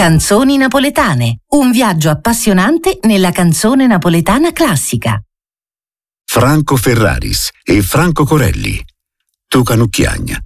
Canzoni napoletane, un viaggio appassionante nella canzone napoletana classica. Franco Ferraris e Franco Corelli. Tu canucchiagna.